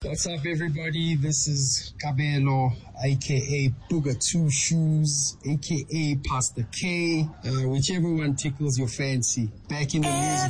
What's up, everybody? This is Kabelo, aka Booger Two Shoes, aka Pastor K, whichever one tickles your fancy. Back in the music